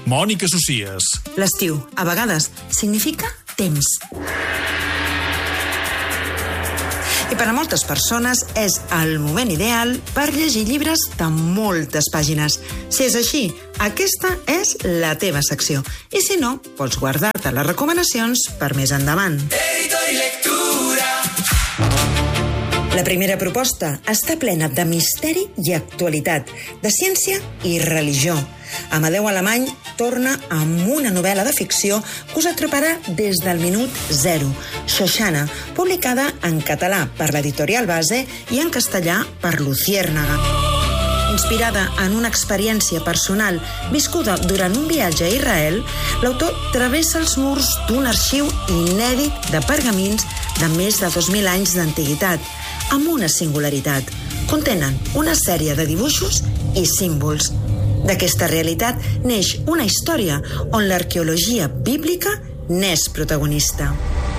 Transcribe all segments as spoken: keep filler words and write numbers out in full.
Mònica Socies. L'estiu, a vegades, significa temps. I per a moltes persones és el moment ideal per llegir llibres de moltes pàgines. Si és així, aquesta és la teva secció. I si no, pots guardar-te les recomanacions per més endavant. Editor i lectura. La primera proposta està plena de misteri i actualitat, de ciència i religió. Amadeu Alemany torna amb una novel·la de ficció que us atraparà des del minut zero. Xoxana, publicada en català per l'editorial Base i en castellà per Luciérnaga. Inspirada en una experiència personal viscuda durant un viatge a Israel, l'autor travessa els murs d'un arxiu inèdit de pergamins de més de dos mil anys d'antiguitat, amb una singularitat. Contenen una sèrie de dibuixos i símbols. D'aquesta realitat neix una història on l'arqueologia bíblica n'és protagonista.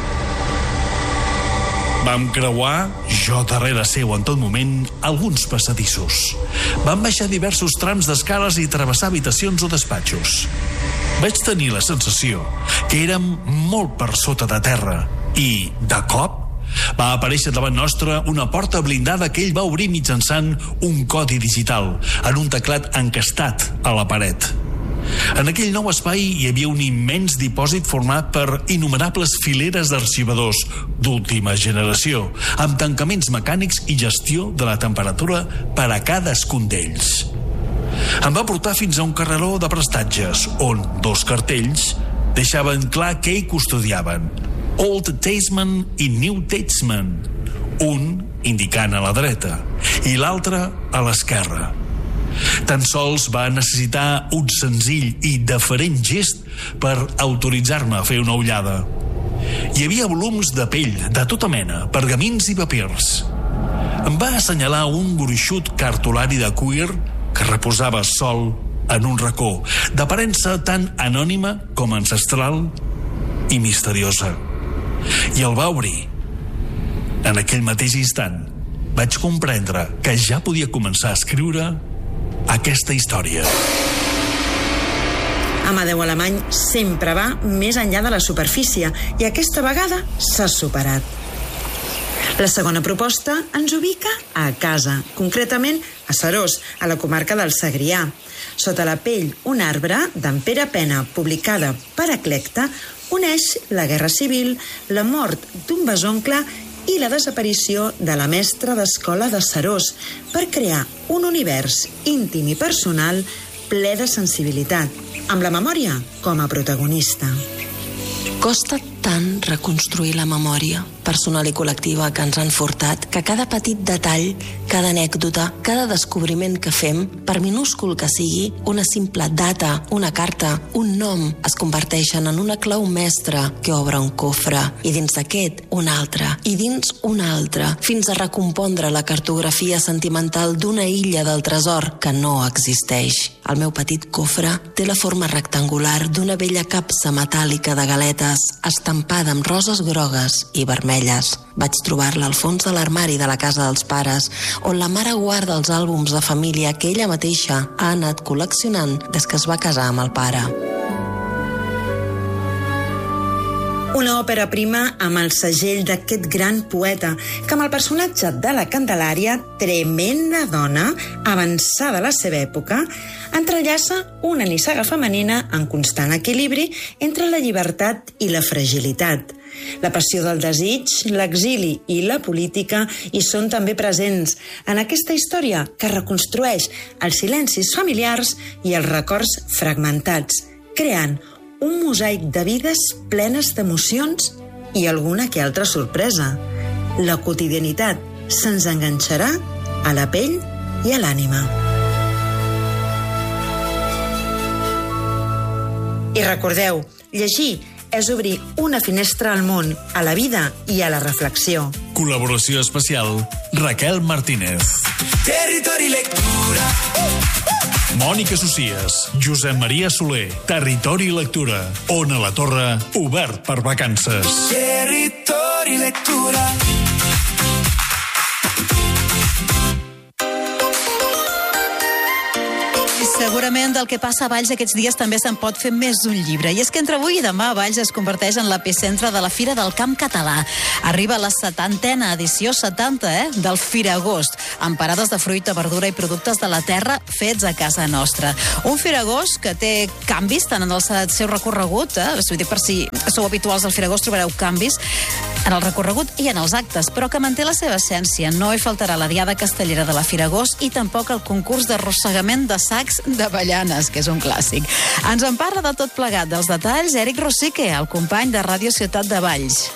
Vam creuar, jo darrere seu en tot moment, alguns passadissos. Vam baixar diversos trams d'escales i travessar habitacions o despatxos. Vaig tenir la sensació que érem molt per sota de terra i, de cop, va aparèixer davant nostre una porta blindada que ell va obrir mitjançant un codi digital en un teclat encastat a la paret. En aquell nou espai hi havia un immens dipòsit format per innumerables fileres d'arxivadors d'última generació, amb tancaments mecànics i gestió de la temperatura per a cadascun d'ells. Em va portar fins a un carreró de prestatges, on dos cartells deixaven clar què hi custodiaven: Old Testament i New Testament, un indicant a la dreta i l'altre a l'esquerra. Tan sols va necessitar un senzill i deferent gest per autoritzar-me a fer una ullada. Hi havia volums de pell de tota mena, pergamins i papirs. Em va assenyalar un gruixut cartolari de cuir que reposava sol en un racó, d'aparença tan anònima com ancestral i misteriosa. I el va obrir. En aquell mateix instant vaig comprendre que ja podia començar a escriure aquesta història. Amadeu Alemany sempre va més enllà de la superfície i aquesta vegada s'ha superat. La segona proposta ens ubica a casa, concretament a Seròs, a la comarca del Segrià. Sota la pell, un arbre d'en Pere Pena, publicada per Eclecta, uneix la guerra civil, la mort d'un besoncle i la desaparició de la mestra d'escola de Seròs per crear un univers íntim i personal ple de sensibilitat, amb la memòria com a protagonista. Costa tant reconstruir la memòria personal i col·lectiva que ens han furtat que cada petit detall, cada anècdota, cada descobriment que fem, per minúscul que sigui, una simple data, una carta, un nom, es converteixen en una clau mestra que obre un cofre, i dins d'aquest un altre, i dins un altre, fins a recompondre la cartografia sentimental d'una illa del tresor que no existeix. El meu petit cofre té la forma rectangular d'una vella capsa metàl·lica de galetes estampada amb roses grogues i vermelles. Vaig trobar-la al fons de l'armari de la casa dels pares, on la mare guarda els àlbums de família que ella mateixa ha anat col·leccionant des que es va casar amb el pare. Una òpera prima amb el segell d'aquest gran poeta, que amb el personatge de la Candelària, tremenda dona, avançada a la seva època, entrellaça una nissaga femenina en constant equilibri entre la llibertat i la fragilitat. La passió del desig, l'exili i la política hi són també presents en aquesta història que reconstrueix els silencis familiars i els records fragmentats, creant un mosaic de vides plenes d'emocions i alguna que altra sorpresa. La quotidianitat se'ns enganxarà a la pell i a l'ànima. I recordeu, llegir és obrir una finestra al món, a la vida i a la reflexió. Col·laboració especial, Raquel Martínez. Territori Lectura. Mònica Socies, Josep Maria Soler, Territori Lectura. Ona la Torre, obert per vacances. Territori Lectura. I Segurament del que passa a Valls aquests dies també se'n pot fer més d'un llibre. I és que entre avui i demà Valls es converteix en l'epicentre de la Fira del Camp Català. Arriba la setantena edició, setanta, eh, del Firagost, amb parades de fruita, verdura i productes de la terra fets a casa nostra. Un Firagost que té canvis tant en el seu recorregut, eh? Vull dir, per si sou habituals al Firagost trobareu canvis en el recorregut i en els actes, però que manté la seva essència. No hi faltarà la diada castellera de la Firagost i tampoc el concurs d'arrossegament de sacs d'avellanes, que és un clàssic. Ens en parla de tot plegat, dels detalls, Eric Rosique, el company de Ràdio Ciutat de Valls.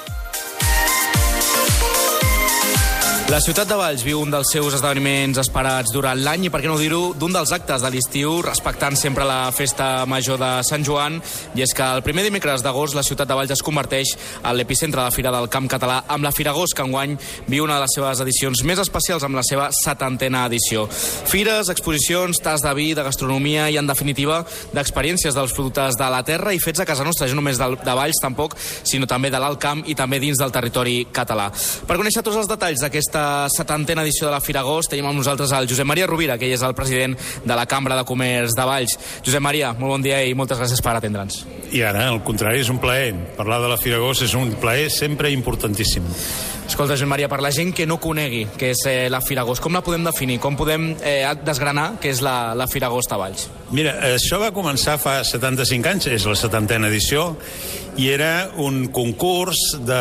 La ciutat de Valls viu un dels seus esdeveniments esperats durant l'any i, per què no dir-ho, d'un dels actes de l'estiu, respectant sempre la festa major de Sant Joan, i és que el primer dimecres d'agost la ciutat de Valls es converteix en l'epicentre de la Fira del Camp Català, amb la Firagost, que enguany viu una de les seves edicions més especials amb la seva setantena edició. Fires, exposicions, tas de vi, de gastronomia i, en definitiva, d'experiències dels productes de la terra i fets a casa nostra, no només de, de Valls, tampoc, sinó també de l'Alt Camp i també dins del territori català. Per conèixer tots els detalls d'aquesta setantena edició de la Firagost tenim amb nosaltres el Josep Maria Rovira, que ell és el president de la Cambra de Comerç de Valls. Josep Maria, molt bon dia i moltes gràcies per atendre'ns. I ara, al contrari, és un plaer. Parlar de la Firagost és un plaer sempre importantíssim. Escolta, Josep Maria, per la gent que no conegui què és eh, la Firagost, com la podem definir? Com podem eh, desgranar què és la, la Firagost a Valls? Mira, això va començar fa setanta-cinc anys, és la setantena edició, i era un concurs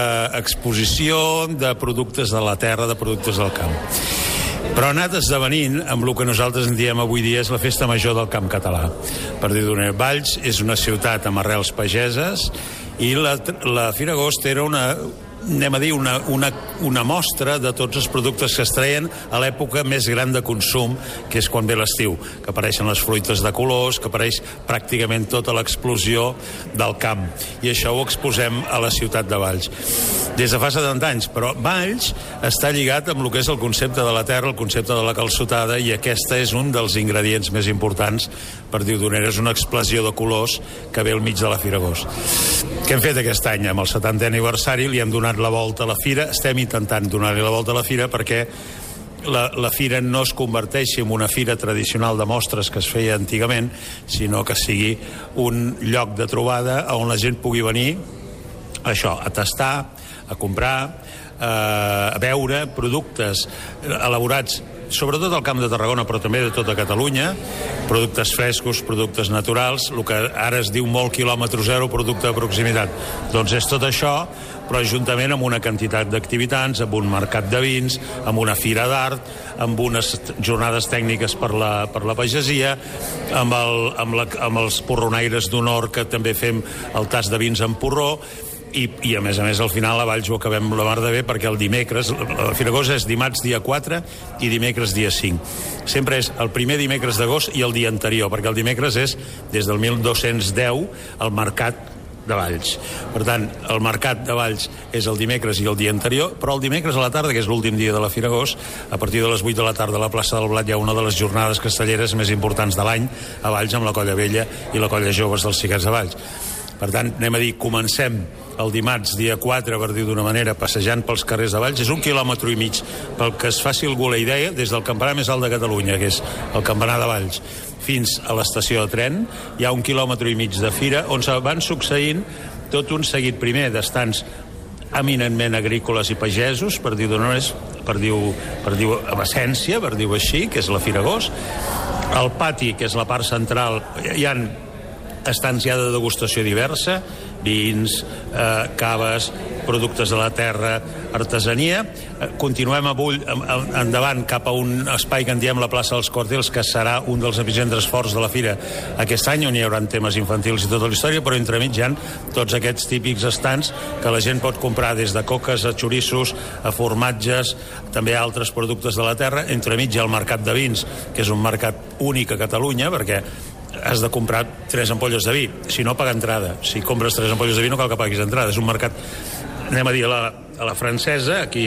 d'exposició de productes de la terra, de productes del camp. Però ha anat esdevenint amb el que nosaltres en diem avui dia és la festa major del camp català. Per dir d'una manera, Valls és una ciutat amb arrels pageses i la, la Firagost era una... anem a dir, una, una, una mostra de tots els productes que es treien a l'època més gran de consum, que és quan ve l'estiu, que apareixen les fruites de colors, que apareix pràcticament tota l'explosió del camp. I això ho exposem a la ciutat de Valls. Des de fa setanta anys, però Valls està lligat amb el que és el concepte de la terra, el concepte de la calçotada, i aquesta és un dels ingredients més importants, per dir-ho d'una manera, és una explosió de colors que ve al mig de la Firagost. Què hem fet aquest any? Amb el setantè aniversari li hem donat la volta a la fira, estem intentant donar-li la volta a la fira perquè la, la fira no es converteixi en una fira tradicional de mostres que es feia antigament, sinó que sigui un lloc de trobada on la gent pugui venir això, a tastar, a comprar, eh, a veure productes elaborats sobretot al Camp de Tarragona, però també de tota Catalunya, productes frescos, productes naturals, el que ara es diu molt quilòmetre zero, producte de proximitat. Doncs és tot això, però juntament amb una quantitat d'activitats, amb un mercat de vins, amb una fira d'art, amb unes jornades tècniques per la, per la pagesia, amb, el, amb, la, amb els porronaires d'honor, que també fem el tas de vins en porró, I, i a més a més al final a Valls ho acabem la mar de bé perquè el dimecres, la Firagost és dimarts dia quatre i dimecres dia cinc. Sempre és el primer dimecres d'agost i el dia anterior, perquè el dimecres és des del mil dos-cents deu el mercat de Valls. Per tant, el mercat de Valls és el dimecres i el dia anterior, però el dimecres a la tarda, que és l'últim dia de la Firagost, a partir de les vuit de la tarda a la plaça del Blat hi ha una de les jornades castelleres més importants de l'any a Valls, amb la Colla Vella i la Colla Joves dels Xiquets de Valls. Per tant, anem a dir, comencem el dimarts, dia quatre, per dir d'una manera, passejant pels carrers de Valls. És un quilòmetre i mig, pel que es faci algú la idea, des del campanar més alt de Catalunya, que és el campanar de Valls, fins a l'estació de tren. Hi ha un quilòmetre i mig de fira, on se van succeint tot un seguit, primer, d'estants eminentment agrícoles i pagesos, per dir d'una manera, per dir, per dir amb essència, per dir-ho així, que és la Firagost. Al pati, que és la part central, hi ha estants ja de degustació diversa, vins, eh, caves, productes de la terra, artesania. Eh, continuem avui endavant cap a un espai que en diem la plaça dels Cortils, que serà un dels epicentres forts de la fira aquest any, on hi haurà temes infantils i tota la història, però entremig hi ha tots aquests típics estants que la gent pot comprar des de coques a xorissos, a formatges, també a altres productes de la terra. Entremig hi ha el mercat de vins, que és un mercat únic a Catalunya, perquè has de comprar tres ampolles de vi, si no paga entrada. Si compres tres ampolles de vi no cal que paguis entrada. És un mercat, anem a dir, a la, a la francesa. Aquí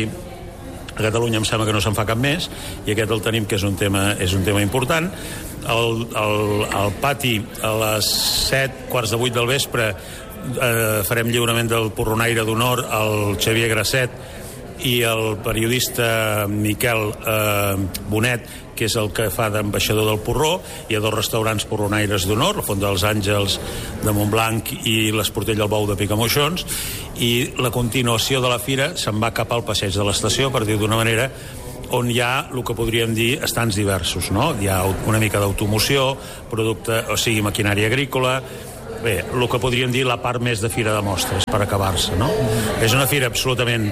a Catalunya em sembla que no se'n fa cap més, i aquest el tenim, que és un tema, és un tema important. Al, al, al pati, a les set, quarts de vuit del vespre, eh, farem lliurament del porronaire d'honor al Xavier Grasset, i el periodista Miquel eh, Bonet, que és el que fa d'ambaixador del porró. Hi ha dos restaurants porronaires d'honor, la Font dels Àngels de Montblanc i l'Esportell al Bou de Picamoixons, i la continuació de la fira se'n va cap al passeig de l'estació, per dir d'una manera, on hi ha el que podríem dir estants diversos, no? Hi ha una mica d'automoció, producte, o sigui, maquinària agrícola. Bé, el que podríem dir la part més de fira de mostres, per acabar-se, no? És una fira absolutament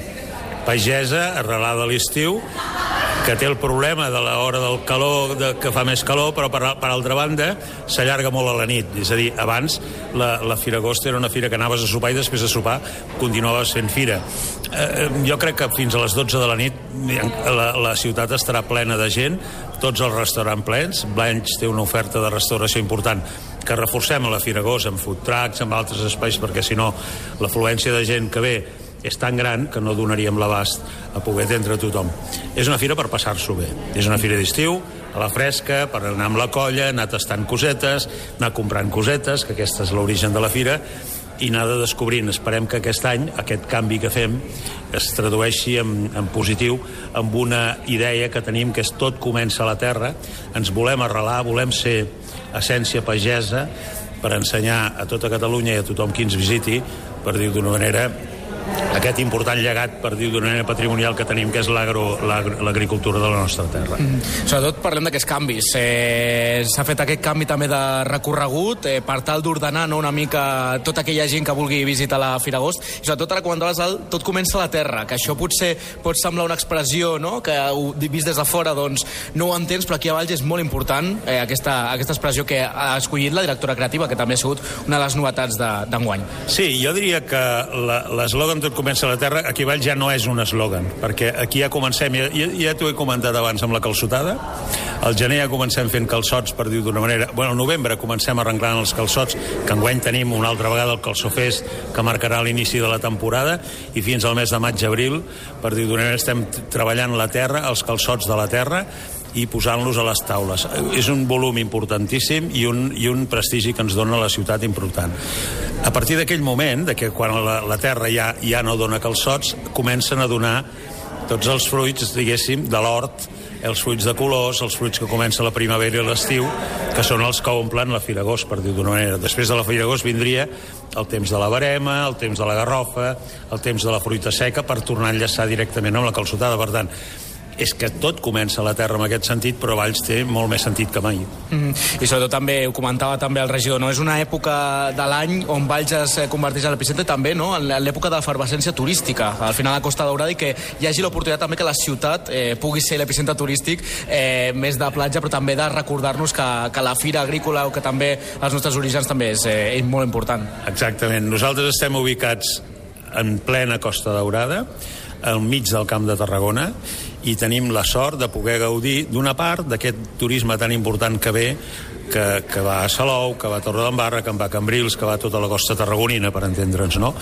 pagesa, arrelada a l'estiu, que té el problema de l'hora del calor, de, que fa més calor, però per, per altra banda s'allarga molt a la nit. És a dir, abans la, la Fira Agost era una fira que anaves a sopar i després de sopar continuaves fent fira. Eh, jo crec que fins a les dotze de la nit la, la ciutat estarà plena de gent, tots els restaurants plens. Blanch té una oferta de restauració important que reforcem a la Fira Agost amb food trucks, amb altres espais, perquè si no l'afluència de gent que ve és tan gran que no donaríem l'abast a poder atendre tothom. És una fira per passar-s'ho bé. És una fira d'estiu, a la fresca, per anar amb la colla, anar tastant cosetes, anar comprant cosetes, que aquesta és l'origen de la fira, i anar de descobrint. Esperem que aquest any, aquest canvi que fem, es tradueixi en, en positiu, amb una idea que tenim, que és tot comença a la terra. Ens volem arrelar, volem ser essència pagesa per ensenyar a tota Catalunya i a tothom qui ens visiti, per dir d'una manera, aquest important llegat, per dir d'una manera patrimonial, que tenim, que és l'agricultura de la nostra terra. Mm. Sobretot parlem d'aquests canvis. Eh, S'ha fet aquest canvi també de recorregut eh, per tal d'ordenar, no, una mica tota aquella gent que vulgui visitar la Fira Agost. I sobretot ara comentaves el tot comença a la terra, que això potser pot semblar una expressió, no?, que vist des de fora doncs no ho entens, però aquí a Valls és molt important eh, aquesta, aquesta expressió que ha escollit la directora creativa, que també ha sigut una de les novetats d'enguany. Sí, jo diria que l'eslògan tot comença a la terra, aquí a Valls ja no és un eslògan, perquè aquí ja comencem, ja, ja t'ho he comentat abans amb la calçotada, al gener ja comencem fent calçots, per dir d'una manera, bueno, al novembre comencem arrenclant els calçots, que enguany tenim una altra vegada el calçofest, que marcarà l'inici de la temporada, i fins al mes de maig-abril, per dir d'una manera, estem treballant la terra, els calçots de la terra, i posant-los a les taules. És un volum importantíssim i un, i un prestigi que ens dona la ciutat important. A partir d'aquell moment, de que quan la, la terra ja, ja no dona calçots, comencen a donar tots els fruits, diguéssim, de l'hort, els fruits de colors, els fruits que comença la primavera i l'estiu, que són els que omplen la Fira Agost, per dir d'una manera. Després de la Fira Agost vindria el temps de la verema, el temps de la garrofa, el temps de la fruita seca, per tornar a enllaçar directament amb la calçotada. Per tant, és que tot comença a la terra en aquest sentit, però Valls té molt més sentit que mai. Mm-hmm. I sobretot també, ho comentava també el regidor, no? És una època de l'any on Valls es converteix en l'epicentre també, no?, en l'època de l'efervescència turística, al final a Costa Daurada, i que hi hagi l'oportunitat també que la ciutat eh, pugui ser l'epicentre turístic eh, més de platja, però també de recordar-nos que, que la fira agrícola, o que també els nostres orígens també és, eh, és molt important. Exactament. Nosaltres estem ubicats en plena Costa Daurada, al mig del Camp de Tarragona, i tenim la sort de poder gaudir d'una part d'aquest turisme tan important que ve, que, que va a Salou, que va a Torredembarra, que va a Cambrils, que va a tota la costa tarragonina, per entendre'ns, no?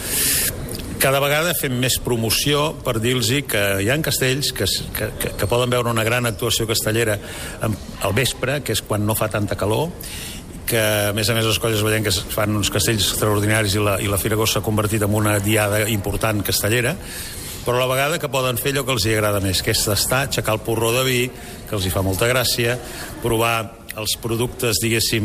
Cada vegada fem més promoció per dir-los que hi ha castells que, que, que poden veure una gran actuació castellera al vespre, que és quan no fa tanta calor, que a més a més les colles veiem que fan uns castells extraordinaris, i la, i la Fira Agost s'ha convertit en una diada important castellera, però a la vegada que poden fer allò que els hi agrada més, que és tastar, aixecar el porró de vi, que els hi fa molta gràcia, provar els productes, diguéssim,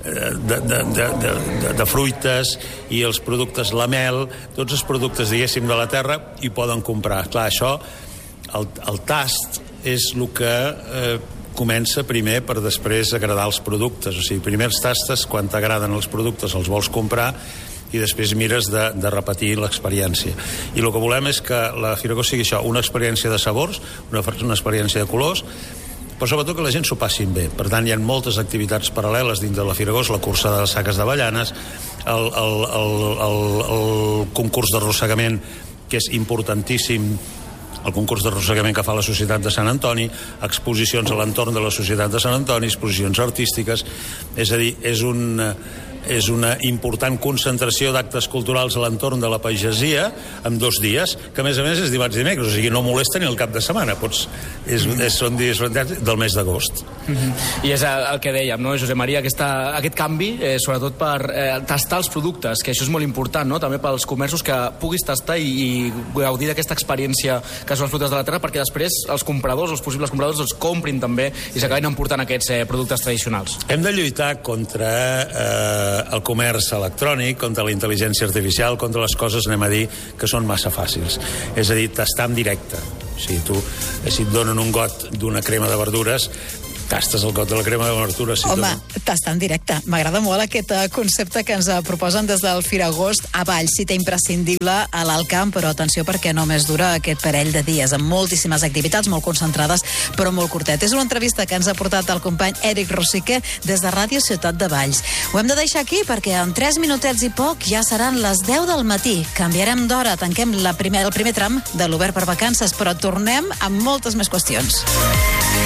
de, de, de, de, de fruites, i els productes, la mel, tots els productes, diguéssim, de la terra, i poden comprar. Clar, això, el, el tast és el que eh, comença primer per després agradar els productes. O sigui, primer els tastes, quan t'agraden els productes els vols comprar, i després mires de, de repetir l'experiència. I el que volem és que la Fira Agost sigui això, una experiència de sabors, una, una experiència de colors, però sobretot que la gent s'ho passin bé. Per tant, hi ha moltes activitats paral·leles dins de la Fira Agost, la cursa de les saques de Avellanes, el, el, el, el, el concurs d'arrossegament, que és importantíssim, el concurs d'arrossegament que fa la Societat de Sant Antoni, exposicions a l'entorn de la Societat de Sant Antoni, exposicions artístiques, és a dir, és un... és una important concentració d'actes culturals a l'entorn de la pagesia, en dos dies, que a més a més és dimarts i dimecres, o sigui, no molesta ni el cap de setmana, pots, és, és, són dies del mes d'agost. Mm-hmm. I és el, el que dèiem, no, Josep Maria, aquesta, aquest canvi, eh, sobretot per eh, tastar els productes, que això és molt important, no? També pels comerços, que puguis tastar i, i gaudir d'aquesta experiència que són les fruites de la terra, perquè després els compradors, els possibles compradors, els comprin també i s'acabin emportant aquests eh, productes tradicionals. Hem de lluitar contra eh, el comerç electrònic, contra la intel·ligència artificial, contra les coses, anem a dir, que són massa fàcils. És a dir, tastar en directe. O sigui, tu, si et donen un got d'una crema de verdures, tastes el got de la crema de verdures. Si Home, tu... tastar en directe. M'agrada molt aquest concepte que ens proposen des del Firagost a Valls, cita imprescindible a l'Alt Camp, però atenció perquè només dura aquest parell de dies, amb moltíssimes activitats molt concentrades, però molt curtet. És una entrevista que ens ha portat el company Eric Rosique des de Ràdio Ciutat de Valls. Ho hem de deixar aquí perquè en tres minutets i poc ja seran les deu del matí. Canviarem d'hora, tanquem la primer, el primer tram de l'Obert per Vacances, però tornem amb moltes més qüestions.